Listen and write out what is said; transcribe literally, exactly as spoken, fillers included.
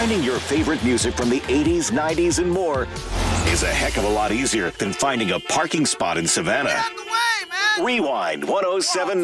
Finding your favorite music from the eighties, nineties, and more is a heck of a lot easier than finding a parking spot in Savannah. Get out the way, man! Rewind one oh seven.